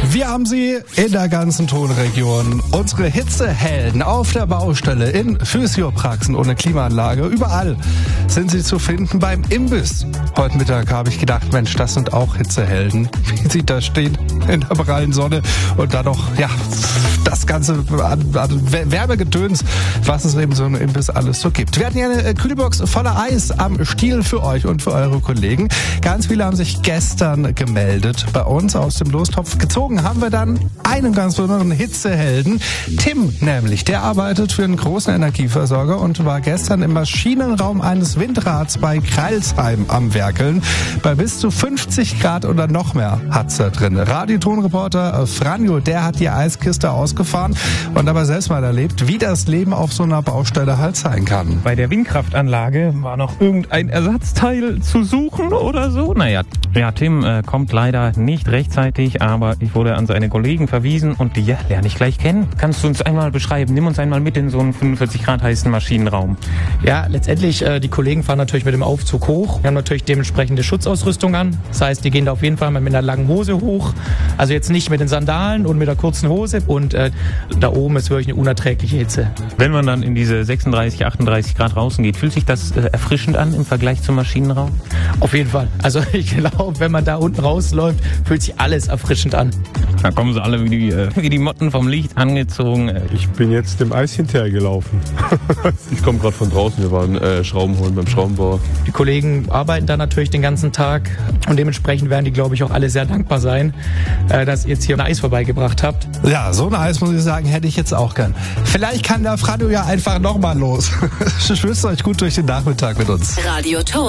Wir haben sie in der ganzen Tonregion. Unsere Hitzehelden auf der Baustelle, in Physiopraxen ohne Klimaanlage. Überall sind sie zu finden beim Imbiss. Heute Mittag habe ich gedacht, Mensch, das sind auch Hitzehelden. Wie sie da stehen in der prallen Sonne und dann noch, ja, das ganze Wärmegedöns, was es eben so im Imbiss alles so gibt. Wir hatten ja eine Kühlbox voller Eis am Stiel für euch und für eure Kollegen. Ganz viele haben sich gestern gemeldet bei uns aus dem Lostopf. Gezogen haben wir dann einen ganz besonderen Hitzehelden. Tim nämlich, der arbeitet für einen großen Energieversorger und war gestern im Maschinenraum eines Windrads bei Kreilsheim am Werkeln. Bei bis zu 50 Grad oder noch mehr hat's da drin. Radiotonreporter Franjo, der hat die Eiskiste ausgefahren und aber selbst mal erlebt, wie das Leben auf so einer Baustelle halt sein kann. Bei der Windkraftanlage war noch irgendein Ersatzteil zu suchen oder so. Naja, ja, Tim kommt leider nicht rechtzeitig, aber ich wurde an seine Kollegen verwiesen und die lerne ich gleich kennen. Kannst du uns einmal beschreiben? Nimm uns einmal mit in so einen 45 Grad heißen Maschinenraum. Ja, letztendlich, die Kollegen fahren natürlich mit dem Aufzug hoch. Wir haben natürlich dementsprechende Schutzausrüstung an. Das heißt, die gehen da auf jeden Fall mal mit einer langen Hose hoch. Also jetzt nicht mit den Sandalen und mit der kurzen Hose. Und da oben ist wirklich eine unerträgliche Hitze. Wenn man dann in diese 36, 38 Grad draußen geht, fühlt sich das erfrischend an im Vergleich zum Maschinenraum? Auf jeden Fall. Also ich glaube, wenn man da unten rausläuft, fühlt sich alles erfrischend an. Da kommen sie alle wie die Motten vom Licht angezogen. Ich bin jetzt dem Eis hinterhergelaufen. Ich komme gerade von draußen, wir waren Schrauben holen beim Schraubenbauer. Die Kollegen arbeiten da natürlich den ganzen Tag und dementsprechend werden die, glaube ich, auch alle sehr dankbar sein, dass ihr jetzt hier ein Eis vorbeigebracht habt. Ja, so ein Eis, muss ich sagen, hätte ich jetzt auch gern. Vielleicht kann der Franjo ja einfach nochmal los. Schwitzt euch gut durch den Nachmittag mit uns. Radio Ton.